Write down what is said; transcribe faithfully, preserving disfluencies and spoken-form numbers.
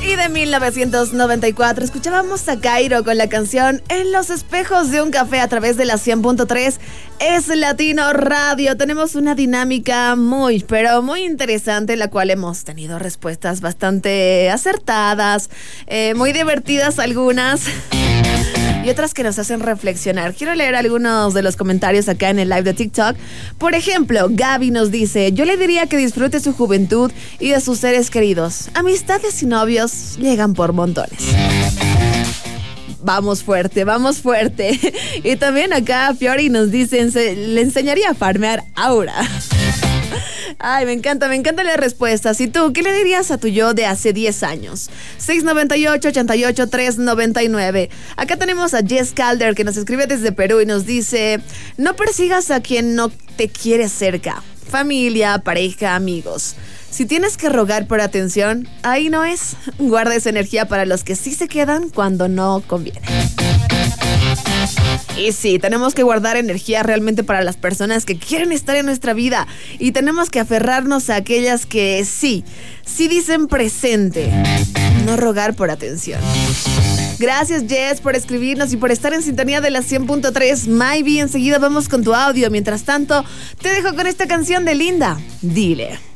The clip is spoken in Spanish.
Y de mil novecientos noventa y cuatro escuchábamos a Cairo con la canción En los espejos de un café a través de la cien punto tres. Es Latino Radio. Tenemos una dinámica muy, pero muy interesante, en la cual hemos tenido respuestas bastante acertadas, eh, muy divertidas algunas, y otras que nos hacen reflexionar. Quiero leer algunos de los comentarios acá en el live de TikTok. Por ejemplo, Gaby nos dice: yo le diría que disfrute su juventud y de sus seres queridos. Amistades y novios llegan por montones. Vamos fuerte, vamos fuerte. Y también acá Fiori nos dice: le enseñaría a farmear Aura. Ay, me encanta, me encantan las respuestas. ¿Y tú, qué le dirías a tu yo de hace diez años? seis nueve ocho, ocho ocho, tres nueve nueve. Acá tenemos a Jess Calder, que nos escribe desde Perú y nos dice: no persigas a quien no te quiere cerca. Familia, pareja, amigos. Si tienes que rogar por atención, ahí no es. Guarda esa energía para los que sí se quedan cuando no conviene. Y sí, tenemos que guardar energía realmente para las personas que quieren estar en nuestra vida. Y tenemos que aferrarnos a aquellas que sí, sí dicen presente. No rogar por atención. Gracias, Jess, por escribirnos y por estar en sintonía de la cien punto tres. Maybe, enseguida vamos con tu audio. Mientras tanto, te dejo con esta canción de Linda. Dile.